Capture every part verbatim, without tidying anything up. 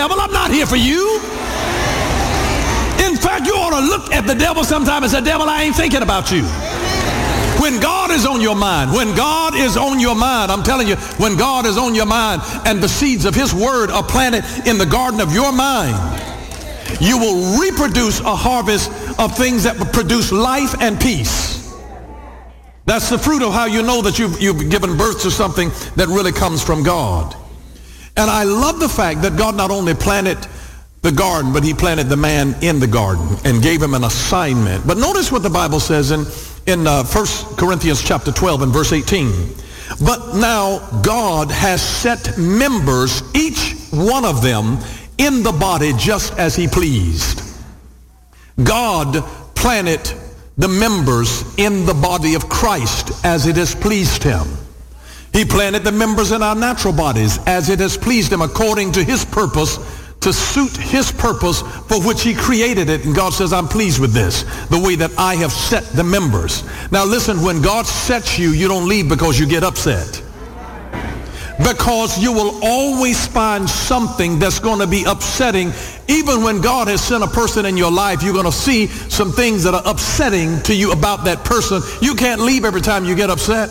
devil. I'm not here for you. In fact, you ought to look at the devil sometime and say, devil, I ain't thinking about you. When God is on your mind, when God is on your mind, I'm telling you, when God is on your mind and the seeds of his word are planted in the garden of your mind, you will reproduce a harvest of things that will produce life and peace. That's the fruit of how you know that you've, you've given birth to something that really comes from God. And I love the fact that God not only planted the garden, but he planted the man in the garden and gave him an assignment. But notice what the Bible says in, in uh, First Corinthians chapter twelve and verse eighteen. But now God has set members, each one of them, in the body just as he pleased. God planted the members in the body of Christ as it has pleased him. He planted the members in our natural bodies as it has pleased him according to his purpose, to suit his purpose for which he created it. And God says, I'm pleased with this, the way that I have set the members. Now listen, when God sets you, you don't leave because you get upset. Because you will always find something that's going to be upsetting. Even when God has sent a person in your life, you're going to see some things that are upsetting to you about that person. You can't leave every time you get upset.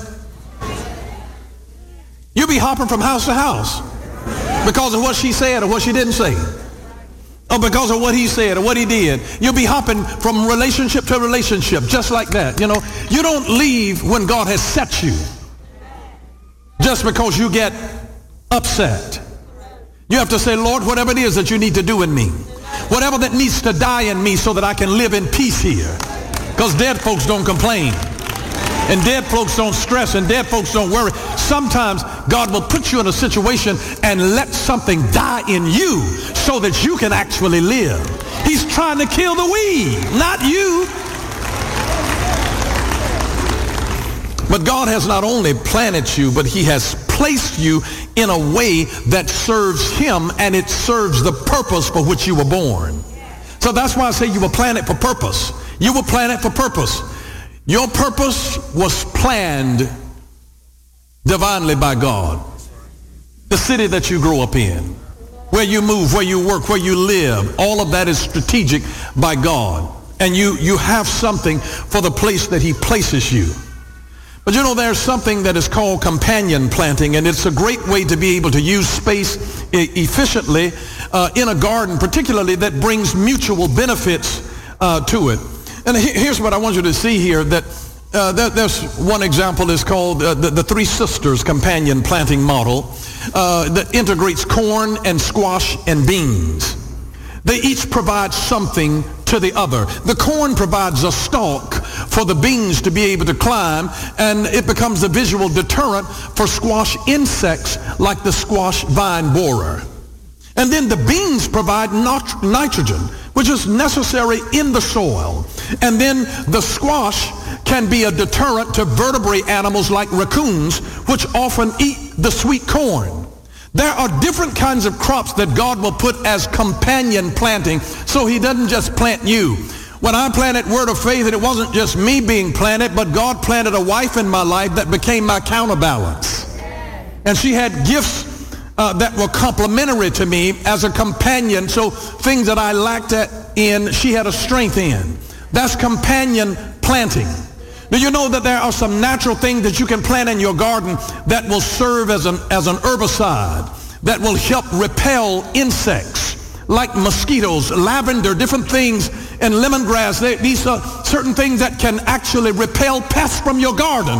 You'll be hopping from house to house because of what she said or what she didn't say, or because of what he said or what he did. You'll be hopping from relationship to relationship just like that. You know, you don't leave when God has set you just because you get upset. You have to say, Lord, whatever it is that you need to do in me, whatever that needs to die in me so that I can live in peace here. Because dead folks don't complain. And dead folks don't stress, and dead folks don't worry. Sometimes God will put you in a situation and let something die in you so that you can actually live. He's trying to kill the weed, not you. But God has not only planted you, but he has placed you in a way that serves him, and it serves the purpose for which you were born. So that's why I say you were planted for purpose. You were planted for purpose. Your purpose was planned divinely by God. The city that you grew up in, where you move, where you work, where you live, all of that is strategic by God. And you, you have something for the place that he places you. But you know, there's something that is called companion planting, and it's a great way to be able to use space e- efficiently uh, in a garden, particularly that brings mutual benefits uh, to it. And he- here's what I want you to see here, that uh, there, there's one example is called uh, the, the Three Sisters companion planting model uh, that integrates corn and squash and beans. They each provide something to the other. The corn provides a stalk for the beans to be able to climb, and it becomes a visual deterrent for squash insects like the squash vine borer. And then the beans provide nit- nitrogen, which is necessary in the soil. And then the squash can be a deterrent to vertebrate animals like raccoons, which often eat the sweet corn. There are different kinds of crops that God will put as companion planting, so he doesn't just plant you. When I planted Word of Faith, it wasn't just me being planted, but God planted a wife in my life that became my counterbalance. And she had gifts uh, that were complementary to me as a companion, so things that I lacked at in, she had a strength in. That's companion planting. Do you know that there are some natural things that you can plant in your garden that will serve as an, as an herbicide, that will help repel insects like mosquitoes, lavender, different things, and lemongrass? They, these are certain things that can actually repel pests from your garden,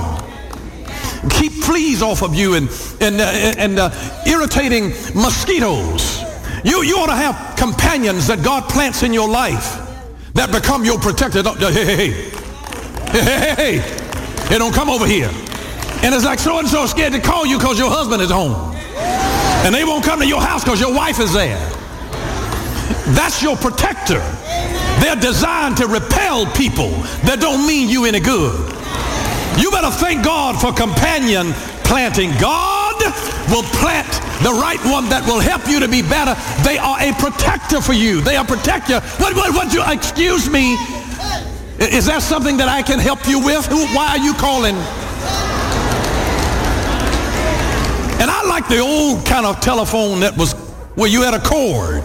keep fleas off of you, and, and, uh, and uh, irritating mosquitoes. You, you ought to have companions that God plants in your life that become your protector. Hey, hey, hey. Hey, hey, hey, hey, don't come over here. And it's like so-and-so is scared to call you because your husband is home. And they won't come to your house because your wife is there. That's your protector. They're designed to repel people that don't mean you any good. You better thank God for companion planting. God will plant the right one that will help you to be better. They are a protector for you. They are protector. What, what, what, you, excuse me. Is that something that I can help you with? Who, why are you calling? And I like the old kind of telephone that was where you had a cord.